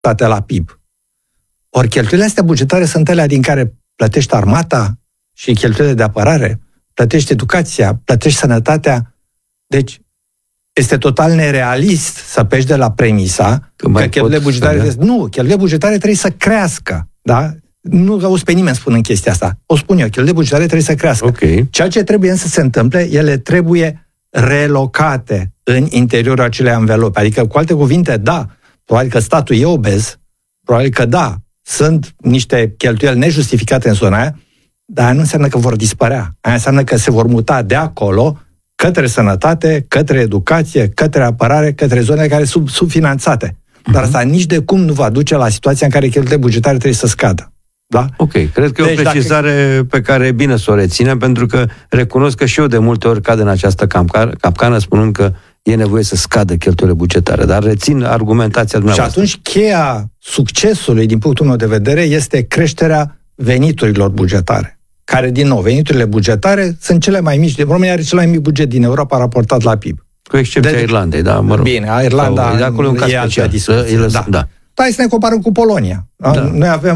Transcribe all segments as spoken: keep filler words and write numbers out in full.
la P I B. Ori cheltuielile astea bugetare sunt alea din care plătești armata și cheltuielile de apărare, plătești educația, plătești sănătatea. Deci, este total nerealist să pleci de la premisa că, că cheltuielile bugetare... Să... Nu, cheltuielile bugetare trebuie să crească, da? Nu auzi pe nimeni spunând chestia asta. O spun eu, cheltuielile bugetare trebuie să crească. Okay. Ceea ce trebuie însă să se întâmple, ele trebuie relocate în interiorul acelei anvelope. Adică, cu alte cuvinte, da, probabil că statul e obez, probabil că da, sunt niște cheltuieli nejustificate în zona aia, dar aia nu înseamnă că vor dispărea. Aia înseamnă că se vor muta de acolo către sănătate, către educație, către apărare, către zonele care sunt subfinanțate. Uh-huh. Dar asta nici de cum nu va duce la situația în care cheltuielile bugetare trebuie să scadă. Da? Ok, cred că e deci o precizare dacă... pe care e bine să o reținem, pentru că recunosc că și eu de multe ori cad în această capcană spunând că e nevoie să scadă cheltuielile bugetare, dar rețin argumentația dumneavoastră. Și atunci cheia succesului, din punctul meu de vedere, este creșterea veniturilor bugetare. Care, din nou, veniturile bugetare sunt cele mai mici. România are cel mai mic buget din Europa raportat la P I B. Cu excepția deci, Irlandei, da, mă rog. Bine, Irlanda de acolo un caz e altă discuție. Da. Da. Da. Hai să ne comparăm cu Polonia. Da. Noi avem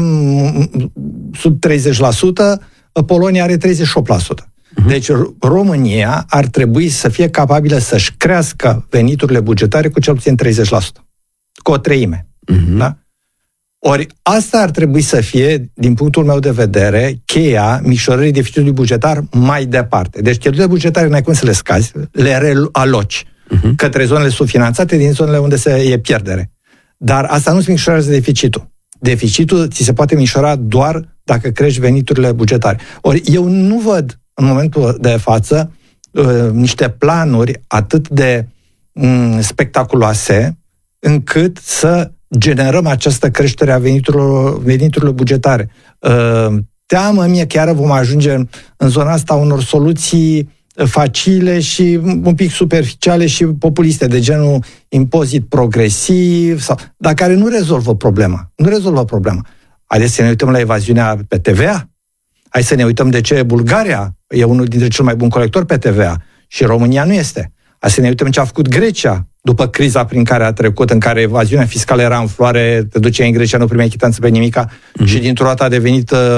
sub treizeci la sută, Polonia are treizeci și opt la sută. Uh-huh. Deci România ar trebui să fie capabilă să-și crească veniturile bugetare cu cel puțin treizeci la sută. Cu o treime. Uh-huh. Da? Ori asta ar trebui să fie, din punctul meu de vedere, cheia micșorării deficitului bugetar mai departe. Deci cheltuielile bugetare n-ai cum să le scazi, le realoci uh-huh. către zonele subfinanțate din zonele unde se e pierdere. Dar asta nu se micșorează deficitul. Deficitul ți se poate micșora doar dacă crești veniturile bugetare. Ori eu nu văd în momentul de față uh, niște planuri atât de um, spectaculoase încât să generăm această creștere a veniturilor, veniturilor bugetare. Uh, teamă mie chiar vom ajunge în, în zona asta unor soluții facile și un pic superficiale și populiste, de genul impozit progresiv, sau, dar care nu rezolvă problema. Nu rezolvă problema. Haideți să ne uităm la evaziunea pe T V A. Hai să ne uităm de ce Bulgaria e unul dintre cel mai buni colectori pe T V A și România nu este. Hai să ne uităm ce a făcut Grecia după criza prin care a trecut, în care evaziunea fiscală era în floare, te duceai în Grecia, nu primeai chitanță pe nimica mm-hmm. și dintr-o dată a devenit uh,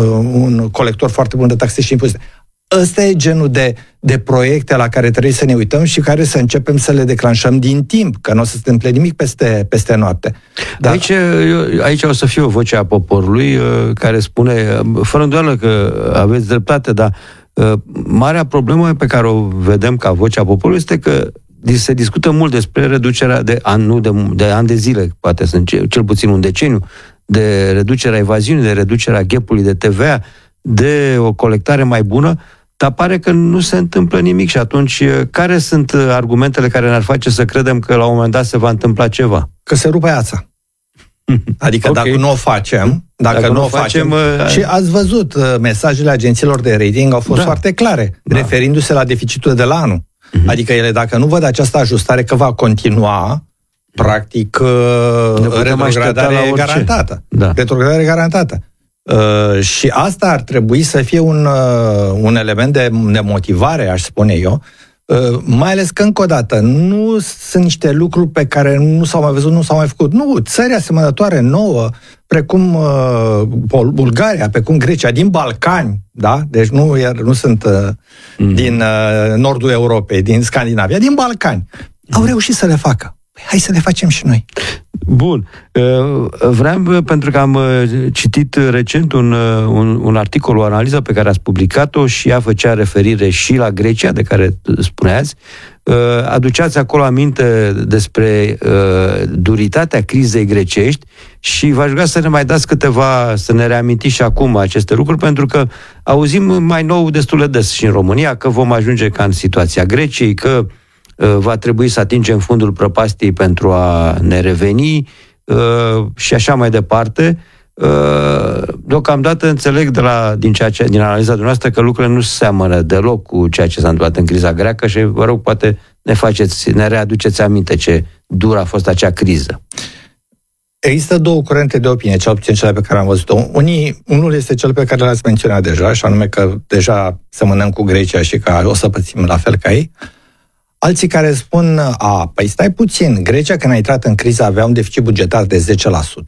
un colector foarte bun de taxe și impozite. Ăsta e genul de, de proiecte la care trebuie să ne uităm și care să începem să le declanșăm din timp, că nu o să se întâmple nimic peste, peste noapte. Dar... Aici, aici o să fie o voce a poporului care spune, fără îndoială că aveți dreptate, dar marea problemă pe care o vedem ca vocea poporului este că se discută mult despre reducerea de ani, nu de, de ani de zile, poate sunt cel puțin un deceniu, de reducerea evaziunii, de reducerea gap-ului de T V A, de o colectare mai bună, dar pare că nu se întâmplă nimic și atunci care sunt argumentele care ne-ar face să credem că la un moment dat se va întâmpla ceva? Că se rupe ața. Adică okay. dacă nu o facem, dacă, dacă nu o facem, facem uh... și ați văzut, mesajele agențiilor de rating au fost da. foarte clare, da. referindu-se la deficitul de la anul. Uh-huh. Adică ele, dacă nu văd această ajustare că va continua, practic retrogradare e garantată. Da. Retrogradare garantată. Uh, și asta ar trebui să fie un, uh, un element de, de motivare, aș spune eu, uh, mai ales că, încă o dată, nu sunt niște lucruri pe care nu s-au mai văzut, nu s-au mai făcut. Nu, țări asemănătoare nouă, precum uh, Bulgaria, precum Grecia, din Balcani, da? Deci nu, nu sunt uh, mm. din uh, nordul Europei, din Scandinavia, din Balcani. Mm. Au reușit să le facă. Păi, hai să le facem și noi. Bun. Vreau, pentru că am citit recent un, un, un articol, o analiză pe care ați publicat-o și ea făcea referire și la Grecia, de care spuneați. Aduceați acolo aminte despre duritatea crizei grecești și v-aș vrea să ne mai dați câteva, să ne reamintiți și acum aceste lucruri, pentru că auzim mai nou destul de des și în România că vom ajunge ca în situația Greciei, că va trebui să atingem fundul prăpastiei pentru a ne reveni și așa mai departe. Deocamdată înțeleg de la, din, ceea ce, din analiza dumneavoastră că lucrurile nu seamănă deloc cu ceea ce s-a întâmplat în criza greacă și vă rog, poate ne faceți, ne readuceți aminte ce dură a fost acea criză. Există două curente de opinie, cel puțin cele pe care am văzut-o. Unii, unul este cel pe care l-ați menționat deja, și anume că deja semănăm cu Grecia și că o să pățim la fel ca ei. Alții care spun, a, păi stai puțin, Grecia când a intrat în criză avea un deficit bugetar de zece la sută.